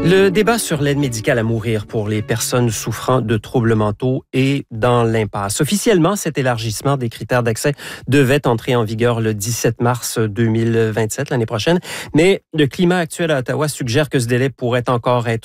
Le débat sur l'aide médicale à mourir pour les personnes souffrant de troubles mentaux est dans l'impasse. Officiellement, cet élargissement des critères d'accès devait entrer en vigueur le 17 mars 2027, l'année prochaine, mais le climat actuel à Ottawa suggère que ce délai pourrait encore être